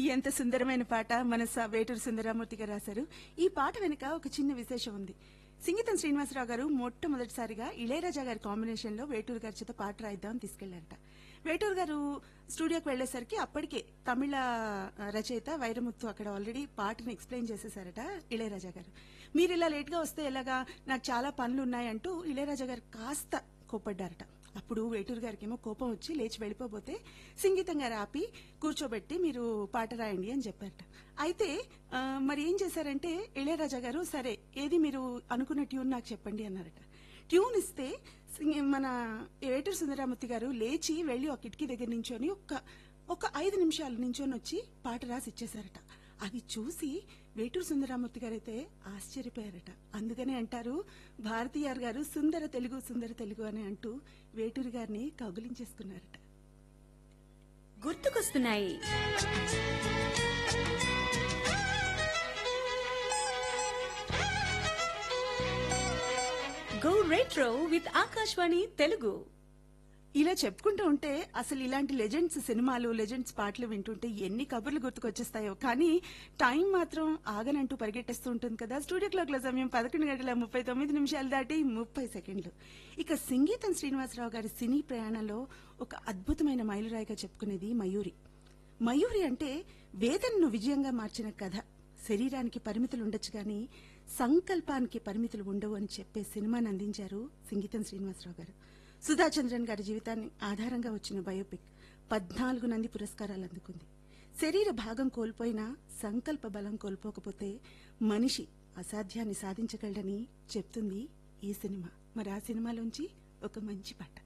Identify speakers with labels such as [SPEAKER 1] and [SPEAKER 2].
[SPEAKER 1] ఎంత సుందరమైన పాట మన వేటూరు సుందరమూర్తి గారు రాశారు. ఈ పాట వెనుక ఒక చిన్న విశేషం ఉంది. సింగీతం శ్రీనివాసరావు గారు మొట్టమొదటిసారిగా ఇళయరాజా గారి కాంబినేషన్ లో వేటూరు గారి చేత పాట రాయిద్దామని తీసుకెళ్లారట. వేటూరు గారు స్టూడియోకి వెళ్లేసరికి అప్పటికే తమిళ రచయిత వైరముత్తు అక్కడ ఆల్రెడీ పాటను ఎక్స్ప్లెయిన్ చేసేసారట ఇళయరాజా గారు. మీరు ఇలా లేట్ గా వస్తే ఎలాగా, నాకు చాలా పనులు ఉన్నాయంటూ ఇళయరాజా గారు కాస్త కోప్పడ్డారట. అప్పుడు వేటూరు గారికి ఏమో కోపం వచ్చి లేచి వెళ్లిపోతే సంగీతం గారు ఆపి కూర్చోబెట్టి మీరు పాట రాయండి అని చెప్పారట. అయితే మరి ఏం చేశారంటే ఇళయరాజా గారు సరే ఏది మీరు అనుకున్న ట్యూన్ నాకు చెప్పండి అన్నారట. ట్యూన్ ఇస్తే మన వేటూరు సుందరమూర్తి గారు లేచి వెళ్లి ఒక కిటికీ దగ్గర నించొని ఒక 5 నిమిషాలు నించొని వచ్చి పాట రాసి ఇచ్చేశారట. అది చూసి వేటూరు సుందరమూర్తి గారైతే ఆశ్చర్యపోయారట. అందుకనే అంటారు భారతీయార్ గారు సుందర తెలుగు అని అంటూ వేటూరు గారిని కౌగిలించేసుకున్నారట.
[SPEAKER 2] గుర్తుకొస్తున్నాయి. Go retro with Akashvani Telugu.
[SPEAKER 1] ఇలా చెప్పుకుంటూ ఉంటే అసలు ఇలాంటి లెజెండ్స్ సినిమాలు, లెజెండ్స్ పాటలు వింటుంటే ఎన్ని కబుర్లు గుర్తుకొచ్చేస్తాయో. కానీ టైం మాత్రం ఆగనంటూ పరిగెట్టేస్తూ ఉంటుంది కదా. స్టూడియో క్లాక్ల సమయం 11:39 దాటి 30 సెకండ్లు. ఇక సంగీతం శ్రీనివాసరావు గారి సినీ ప్రయాణంలో ఒక అద్భుతమైన మైలురాయిగా చెప్పుకునేది మయూరి. మయూరి అంటే వేదనను విజయంగా మార్చిన కథ. శరీరానికి పరిమితులు ఉండొచ్చు కానీ సంకల్పానికి పరిమితులు ఉండవు అని చెప్పే సినిమాని అందించారు సంగీతం శ్రీనివాసరావు గారు. సుధాచంద్రన్ గారి జీవితాన్ని ఆధారంగా వచ్చిన బయోపిక్ 14 నంది పురస్కారాలు అందుకుంది. శరీర భాగం కోల్పోయినా సంకల్ప బలం కోల్పోకపోతే మనిషి అసాధ్యాన్ని సాధించగలడని చెప్తుంది ఈ సినిమా. మరి ఆ సినిమాలోంచి ఒక మంచి పాట.